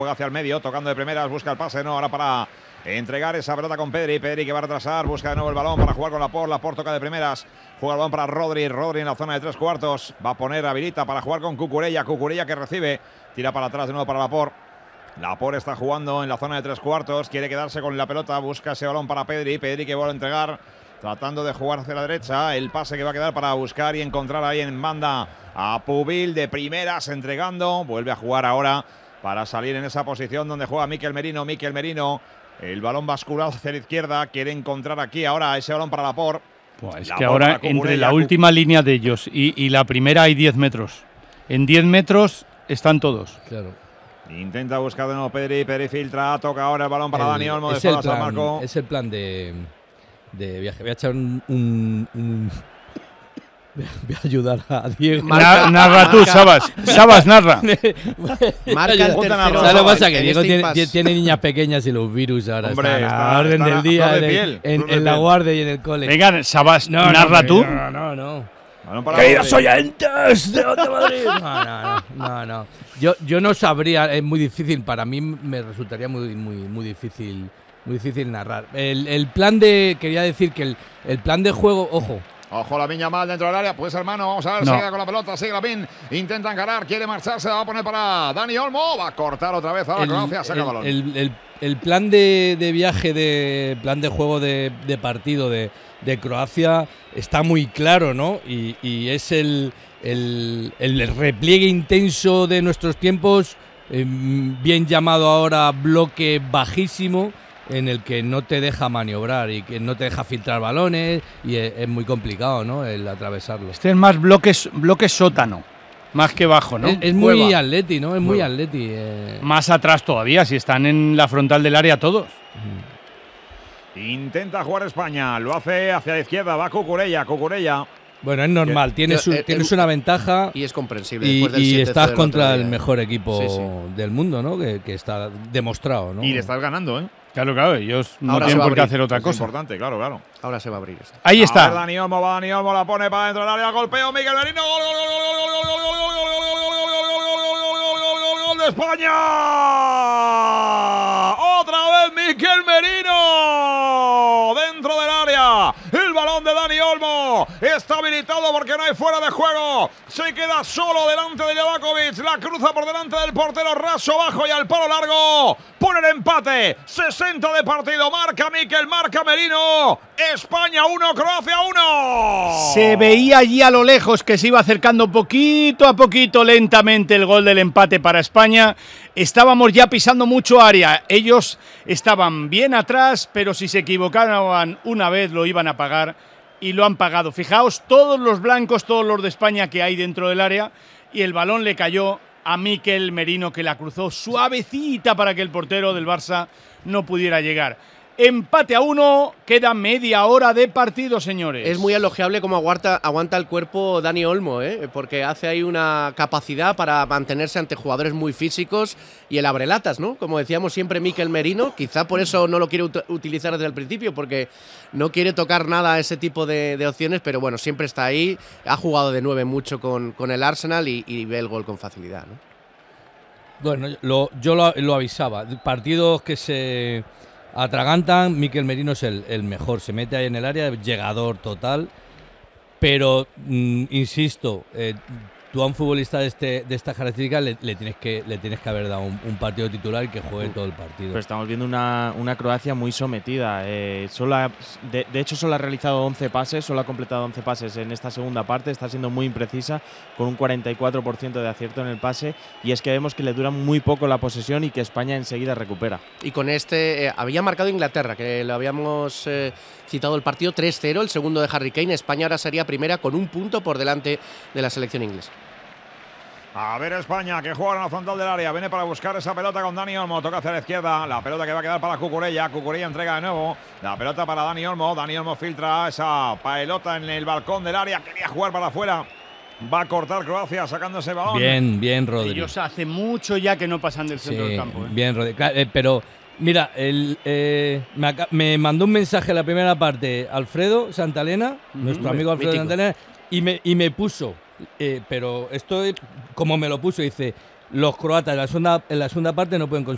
Juega hacia el medio, tocando de primeras, busca el pase, no, ahora para entregar esa pelota con Pedri. Pedri que va a retrasar, busca de nuevo el balón para jugar con Laporte. Laporte toca de primeras, juega el balón para Rodri. Rodri en la zona de 3/4, va a poner, habilita para jugar con Cucurella. Cucurella que recibe, tira para atrás de nuevo para Laporte. Laporte está jugando en la zona de 3/4, quiere quedarse con la pelota, busca ese balón para Pedri. Pedri que vuelve a entregar, tratando de jugar hacia la derecha. El pase que va a quedar para buscar y encontrar ahí en banda a Pubil de primeras, entregando. Vuelve a jugar ahora para salir en esa posición donde juega Mikel Merino. Mikel Merino, el balón basculado hacia la izquierda, quiere encontrar aquí ahora ese balón para Laporte. Es que ahora entre la última línea de ellos y la primera hay 10 metros. En 10 metros están todos. Claro. Intenta buscar de nuevo Pedri. Pedri filtra, toca ahora el balón para Dani Olmo de espaldas a Marco. Es el plan de viaje. Voy a echar Voy a ayudar a Diego. Narra tú, Sabas, narra. Marca el tercero. ¿Sabes lo que pasa? Que Diego tiene niñas pequeñas y los virus ahora Hombre, están a la orden del día en la guardia y en el cole. Venga, Sabas, narra tú. No. ¡Queridos oyentes de Onda Madrid! No. Yo no sabría, es muy difícil. Para mí me resultaría muy difícil narrar. El plan de, quería decir que el plan de juego, ojo, Lamine Yamal dentro del área, pues hermano, vamos a ver, se queda con la pelota, sigue Lamine, intenta encarar, quiere marcharse, va a poner para Dani Olmo, va a cortar otra vez a la Croacia, saca el balón. El plan de viaje, plan de juego de partido de Croacia está muy claro, ¿no? Y es el repliegue intenso de nuestros tiempos, bien llamado ahora bloque bajísimo, en el que no te deja maniobrar y que no te deja filtrar balones y es muy complicado, ¿no?, el atravesarlo. Este es más bloque sótano, más que bajo, ¿no? Es muy atleti, ¿no? Es muy atleti. Más atrás todavía, si están en la frontal del área todos. Intenta jugar España, lo hace hacia la izquierda, va Cucurella. Bueno, es normal, tienes una ventaja y es comprensible. Y estás contra el mejor equipo del mundo, ¿no? Que está demostrado, ¿no? Y le estás ganando, ¿eh? Claro, ellos no tienen por qué hacer otra cosa. Es importante, claro. Ahora se va a abrir esto. Ahí está. Dani Olmo, la pone para dentro del área, golpeo, Mikel Merino, gol de España. Otra vez Mikel Merino dentro del área. El balón de Dani Olmo está habilitado porque no hay fuera de juego. Se queda solo delante de Livakovic. La cruza por delante del portero, raso bajo y al palo largo. Pone el empate. 60 de partido. Marca Mikel, marca Merino. España 1, Croacia 1. Se veía allí a lo lejos que se iba acercando poquito a poquito lentamente el gol del empate para España. Estábamos ya pisando mucho área. Ellos estaban bien atrás, pero si se equivocaban una vez lo iban a pagar y lo han pagado. Fijaos, todos los blancos, todos los de España que hay dentro del área, y el balón le cayó a Mikel Merino, que la cruzó suavecita para que el portero del Barça no pudiera llegar. Empate a 1, queda media hora de partido, señores. Es muy elogiable cómo aguanta el cuerpo Dani Olmo, porque hace ahí una capacidad para mantenerse ante jugadores muy físicos y el abrelatas, ¿no? Como decíamos siempre, Mikel Merino, quizá por eso no lo quiere utilizar desde el principio, porque no quiere tocar nada a ese tipo de opciones, pero bueno, siempre está ahí, ha jugado de 9 mucho con el Arsenal y ve el gol con facilidad, ¿no? Bueno, yo lo avisaba, partidos que se atragantan, Mikel Merino es el mejor, se mete ahí en el área, llegador total, pero insisto, tú a un futbolista de estas características le tienes que haber dado un partido titular y que juegue todo el partido. Pero estamos viendo una Croacia muy sometida. De hecho, solo ha realizado 11 pases, solo ha completado 11 pases en esta segunda parte. Está siendo muy imprecisa, con un 44% de acierto en el pase. Y es que vemos que le dura muy poco la posesión y que España enseguida recupera. Y con había marcado Inglaterra, que lo habíamos citado el partido 3-0, el segundo de Harry Kane. España ahora sería primera con un punto por delante de la selección inglesa. A ver España, que juega en la frontal del área. Viene para buscar esa pelota con Dani Olmo. Toca hacia la izquierda. La pelota que va a quedar para Cucurella. Cucurella entrega de nuevo. La pelota para Dani Olmo. Dani Olmo filtra esa pelota en el balcón del área. Quería jugar para afuera. Va a cortar Croacia sacando ese balón. Bien, Rodri. Ellos hace mucho ya que no pasan del centro del campo. Bien, Rodri. Pero mira, me mandó un mensaje en la primera parte Alfredo Santalena, nuestro amigo Alfredo Santalena, y me puso, pero esto, como me lo puso, dice, los croatas en la segunda parte no pueden conseguir